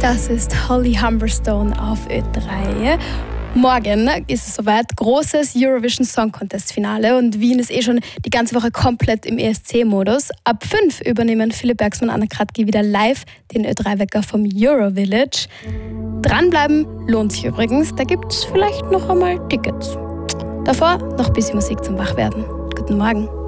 Das ist Holly Humberstone auf Ö3. Morgen ist es soweit, großes Eurovision Song Contest Finale und Wien ist schon die ganze Woche komplett im ESC-Modus. Ab 5 übernehmen Philipp Bergsmann und Anna Kratky wieder live den Ö3-Wecker vom Eurovillage. Dranbleiben lohnt sich übrigens, da gibt es vielleicht noch einmal Tickets. Davor noch ein bisschen Musik zum Wachwerden. Guten Morgen.